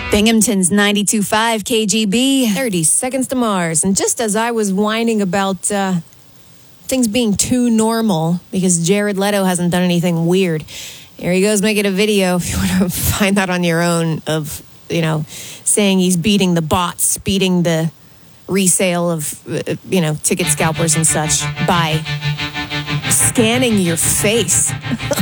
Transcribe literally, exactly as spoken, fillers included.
Binghamton's ninety-two point five K G B. thirty Seconds to Mars. And just as I was whining about uh, things being too normal because Jared Leto hasn't done anything weird, here he goes making a video, if you want to find that on your own, of, you know, saying he's beating the bots, beating the resale of, uh, you know, ticket scalpers and such by scanning your face